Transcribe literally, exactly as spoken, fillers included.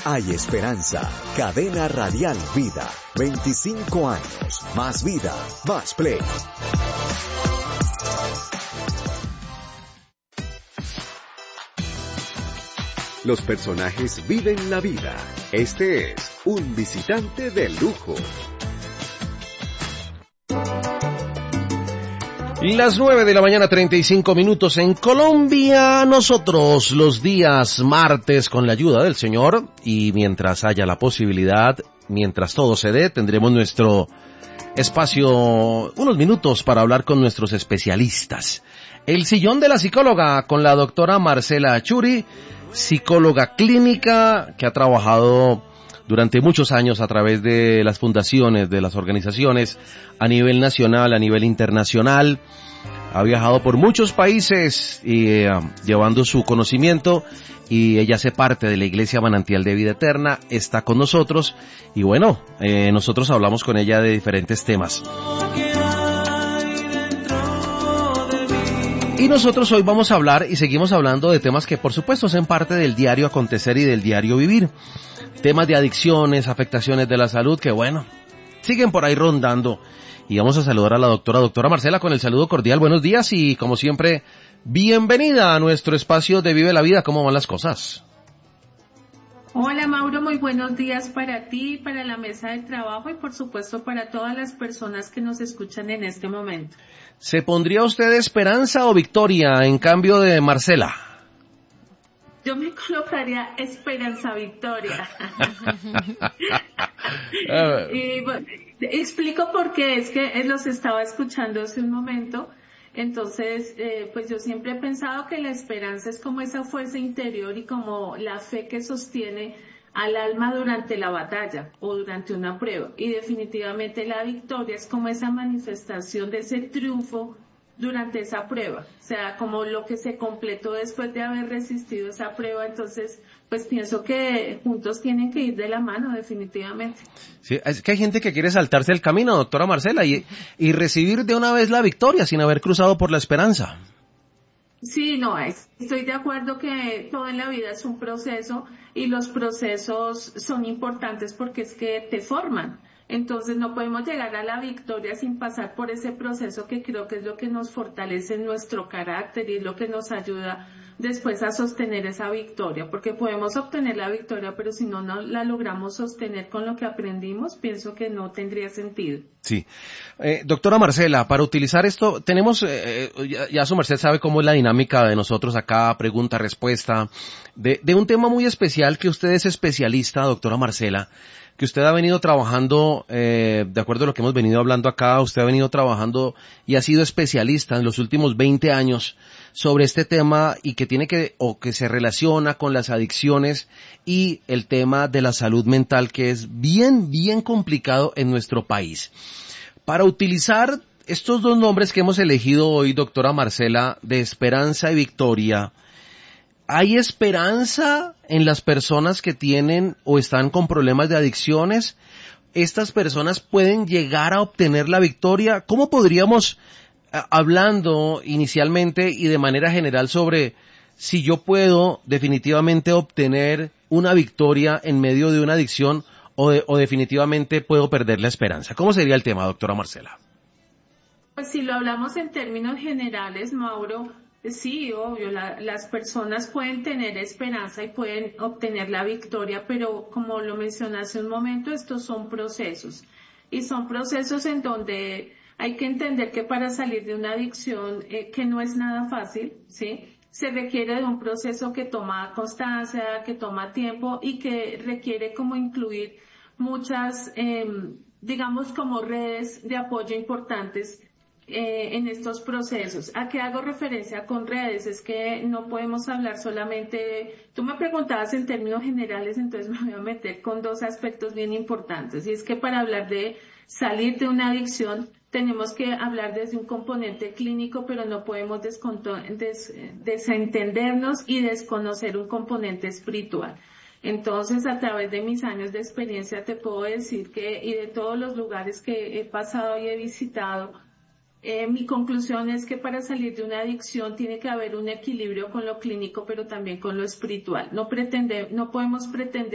hay esperanza. Cadena Radial Vida. veinticinco años. Más vida, más play. Los personajes viven la vida. Este es Un Visitante de Lujo. Las nueve de la mañana, treinta y cinco minutos en Colombia. Nosotros los días martes, con la ayuda del Señor, y mientras haya la posibilidad, mientras todo se dé, tendremos nuestro espacio, unos minutos para hablar con nuestros especialistas. El sillón de la psicóloga con la doctora Marcela Achuri, psicóloga clínica que ha trabajado durante muchos años a través de las fundaciones, de las organizaciones a nivel nacional, a nivel internacional. Ha viajado por muchos países y, eh, llevando su conocimiento, y ella hace parte de la Iglesia Manantial de Vida Eterna, está con nosotros y bueno, eh, nosotros hablamos con ella de diferentes temas. Y nosotros hoy vamos a hablar y seguimos hablando de temas que por supuesto son parte del diario acontecer y del diario vivir. Temas de adicciones, afectaciones de la salud que bueno, siguen por ahí rondando. Y vamos a saludar a la doctora, doctora Marcela, con el saludo cordial. Buenos días y como siempre, bienvenida a nuestro espacio de Vive la Vida. ¿Cómo van las cosas? Hola Mauro, muy buenos días para ti, para la mesa de trabajo y por supuesto para todas las personas que nos escuchan en este momento. ¿Se pondría usted Esperanza o Victoria en cambio de Marcela? Yo me colocaría Esperanza Victoria. y, bueno, explico por qué, es que los estaba escuchando hace un momento. Entonces, eh, pues yo siempre he pensado que la esperanza es como esa fuerza interior y como la fe que sostiene al alma durante la batalla o durante una prueba. Y definitivamente la victoria es como esa manifestación de ese triunfo durante esa prueba. O sea, como lo que se completó después de haber resistido esa prueba. Entonces, pues pienso que juntos tienen que ir de la mano, definitivamente. Sí, es que hay gente que quiere saltarse el camino, doctora Marcela, y, y recibir de una vez la victoria sin haber cruzado por la esperanza. Sí, no, es, estoy de acuerdo que todo en la vida es un proceso y los procesos son importantes porque es que te forman. Entonces no podemos llegar a la victoria sin pasar por ese proceso que creo que es lo que nos fortalece en nuestro carácter y es lo que nos ayuda después a sostener esa victoria, porque podemos obtener la victoria, pero si no, no la logramos sostener con lo que aprendimos, pienso que no tendría sentido. Sí. Eh, doctora Marcela, para utilizar esto, tenemos, eh, ya, ya su merced sabe cómo es la dinámica de nosotros acá, pregunta, respuesta, de, de un tema muy especial que usted es especialista, doctora Marcela, que usted ha venido trabajando, eh, de acuerdo a lo que hemos venido hablando acá, usted ha venido trabajando y ha sido especialista en los últimos veinte años sobre este tema y que tiene que, o que se relaciona con las adicciones y el tema de la salud mental, que es bien, bien complicado en nuestro país. Para utilizar estos dos nombres que hemos elegido hoy, doctora Marcela, de Esperanza y Victoria, ¿hay esperanza en las personas que tienen o están con problemas de adicciones? ¿Estas personas pueden llegar a obtener la victoria? ¿Cómo podríamos, hablando inicialmente y de manera general sobre si yo puedo definitivamente obtener una victoria en medio de una adicción o, de, o definitivamente puedo perder la esperanza? ¿Cómo sería el tema, doctora Marcela? Pues si lo hablamos en términos generales, Mauro, sí, obvio, la, las personas pueden tener esperanza y pueden obtener la victoria, pero como lo mencioné hace un momento, estos son procesos. Y son procesos en donde hay que entender que para salir de una adicción, eh, que no es nada fácil, ¿sí? Se requiere de un proceso que toma constancia, que toma tiempo y que requiere como incluir muchas, eh, digamos, como redes de apoyo importantes Eh, en estos procesos. ¿A qué hago referencia con redes? Es que no podemos hablar solamente, tú me preguntabas en términos generales, entonces me voy a meter con dos aspectos bien importantes, y es que para hablar de salir de una adicción tenemos que hablar desde un componente clínico, pero no podemos desconto- des- desentendernos y desconocer un componente espiritual. Entonces, a través de mis años de experiencia te puedo decir que, y de todos los lugares que he pasado y he visitado, Eh, mi conclusión es que para salir de una adicción tiene que haber un equilibrio con lo clínico, pero también con lo espiritual. No pretende, no podemos pretender